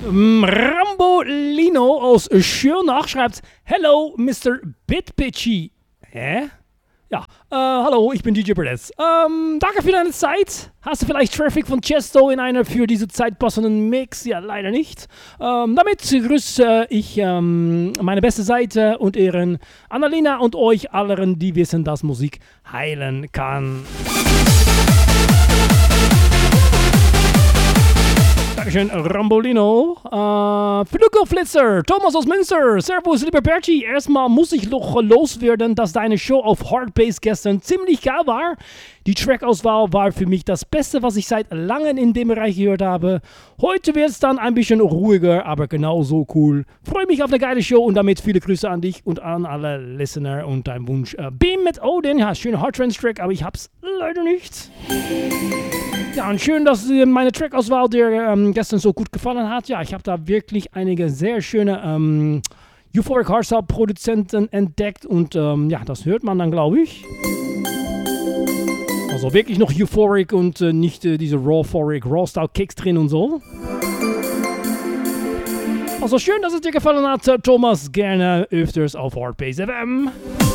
Rambolino aus Schirnach schreibt: Hello, Mr. Bitpitchy. Hä? Ja, hallo, ich bin DJ Berletz. Danke für deine Zeit. Hast du vielleicht Traffic von Chesto in einer für diese Zeit passenden Mix? Ja, leider nicht. Damit grüße ich meine beste Seite und Ehren Annalena und euch allen, die wissen, dass Musik heilen kann. Dankeschön, Rambolino. Flügelflitzer, Thomas aus Münster. Servus, lieber Bertie. Erstmal muss ich noch loswerden, dass deine Show auf Hardbass gestern ziemlich geil war. Die Trackauswahl war für mich das Beste, was ich seit langem in dem Bereich gehört habe. Heute wird es dann ein bisschen ruhiger, aber genauso cool. Freue mich auf eine geile Show und damit viele Grüße an dich und an alle Listener und dein Wunsch. Beam mit Odin, ja, schöner Hardtrance-Track, aber ich hab's leider nicht. Ja, und schön, dass meine Trackauswahl dir gestern so gut gefallen hat. Ja, ich habe da wirklich einige sehr schöne Euphoric Hardstyle-Produzenten entdeckt und ja, das hört man dann, glaube ich. Also wirklich noch Euphoric und nicht diese Raw-Style-Kicks drin und so. Also schön, dass es dir gefallen hat, Thomas. Gerne öfters auf Hardbass FM.